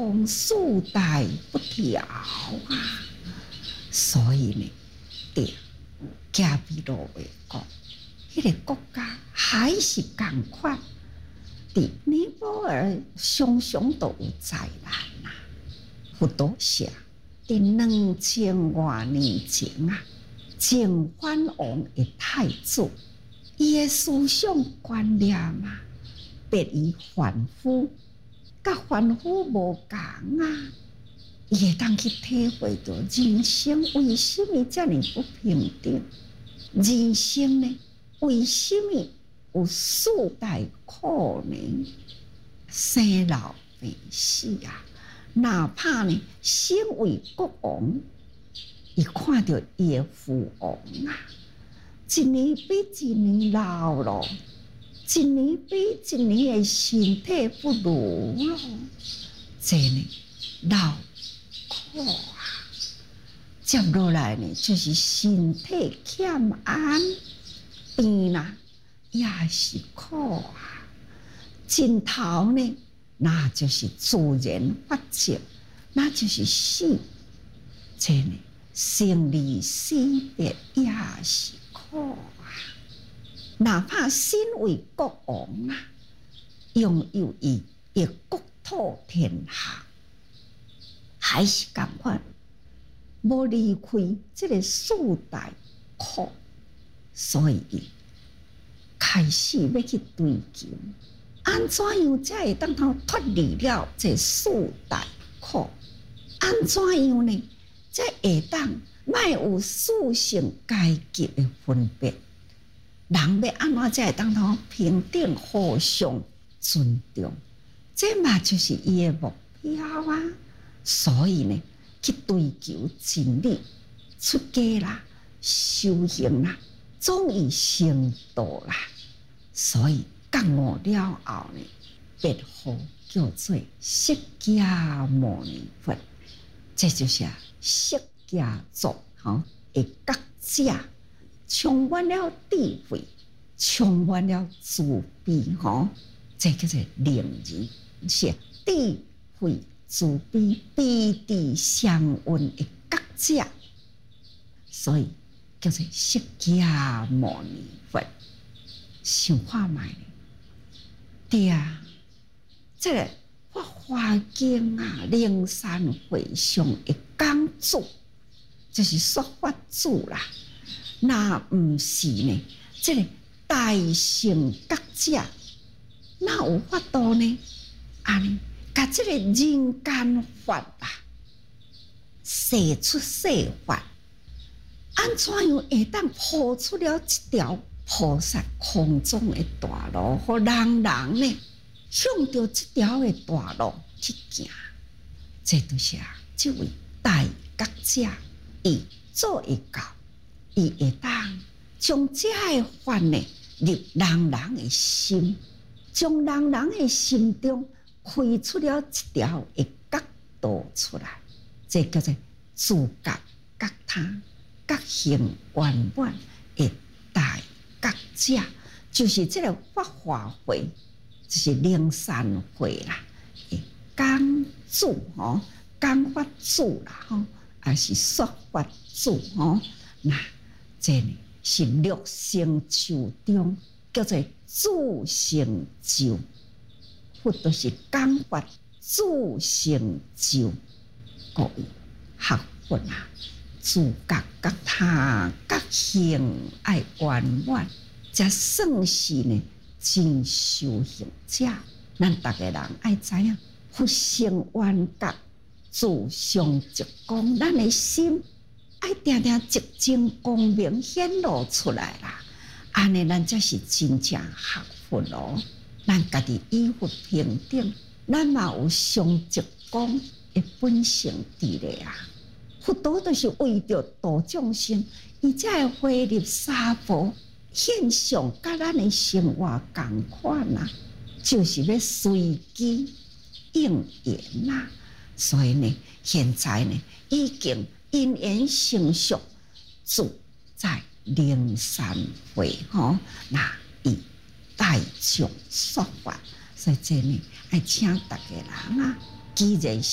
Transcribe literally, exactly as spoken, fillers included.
风世代不调啊。所以呢，对加比罗维讲，迄、那个国家还是共款，伫尼泊尔常常都有灾难呐、啊。佛陀写伫两千多年前啊，净饭王的太子，伊的思想观念啊，别于凡夫，甲凡夫无共啊。伊会当去体会到人生为什么这么不平等？人生呢，为什么有四代苦呢？生老病死啊！哪怕呢，身为国王，伊看到伊的父王啊，一年比一年老咯，一年比一年的身体不如咯，这呢老。苦啊！接落来呢，就是身体欠安，病啦也是苦啊。尽头呢，那就是自然发作，那就是死。这呢，生离死别也是苦啊。哪怕身为国王啊，拥有伊的国土天下。还是共款，无离开这个四代苦，所以开始要去追求，安怎样才会当通脱离了这四代苦？安怎样呢？才会当莫有属性阶级的分别？人要安怎才会当通平等互相尊重？这嘛就是伊的目标啊！所以呢，去追求真理、出家啦、修行啦，总以成道啦。所以觉悟了后呢，别号叫做释迦牟尼佛，这就是释迦族吼的觉者，充满了智慧，充满了慈悲吼，这叫做灵人，是智慧。慈悲悲智相运的觉者，所以叫做释迦牟尼佛。想看卖呢？对啊，这个《法华经》啊，灵山会上的讲主，就是说法主啦。那唔是呢？这个大乘觉者，哪有法度呢？安尼。甲这个人间法啊，写出世法，安怎样会当铺出了一条菩萨空中的大路，互人人呢向着这条的大路去行？这就是啊，这位大觉者，伊做会到，伊会当将这个法呢入人人的心，将人人的心中。开出了一条的角度出来，这叫做自觉觉他、觉行圆满的大觉者，就是这个法华会，就是灵山会啦，的讲主吼，讲法主啦吼，也是说法主吼，那这呢是六成就中叫做自成就。佛都是讲法自成就，各位学佛啊，自觉觉他觉行爱圆满，才算是呢真修行者。咱大家人爱知影，佛性圆觉，自相即光，咱的心爱定定即真光明显露出来啦。安尼咱才是真正学佛咯。咱家己与佛平等，咱嘛有上极光的本性伫咧啊！佛陀就是为着度众生，伊才会回入娑婆，现象甲咱的生活共款啊，就是要随机应缘呐。所以呢，现在呢已经因缘成熟，住在灵山会吼，那伊。大众说法，所以这呢，爱请大家人啊，既然